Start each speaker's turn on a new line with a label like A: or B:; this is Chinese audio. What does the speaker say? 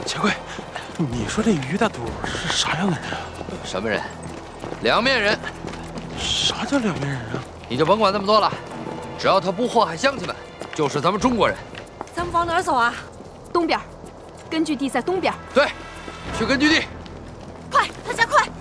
A: 钱贵，你说这于大肚是啥样的人啊？
B: 什么人？两面人。
A: 啥叫两面人啊？
B: 你就甭管那么多了，只要他不祸害乡亲们，就是咱们中国人。
C: 咱们往哪儿走啊？
D: 东边，根据地在东边。
B: 对，去根据地。
C: 快，大家快！